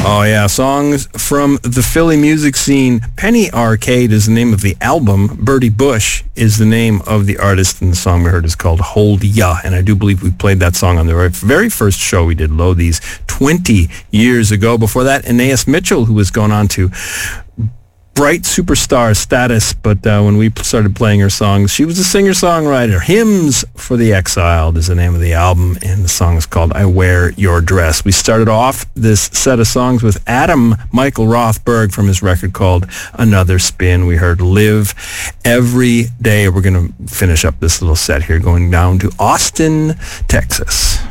Oh, yeah. Songs from the Philly music scene. Penny Arcade is the name of the album. Bertie Bush is the name of the artist, and the song we heard is called Hold Ya. And I do believe we played that song on the very first show we did, Low These, 20 years ago. Before that, Anais Mitchell, who was going on to bright superstar status, but when we started playing her songs, she was a singer-songwriter. Hymns for the Exiled is the name of the album, and the song is called I Wear Your Dress. We started off this set of songs with Adam Michael Rothberg from his record called Another Spin. We heard Live Every Day. We're going to finish up this little set here going down to Austin, Texas.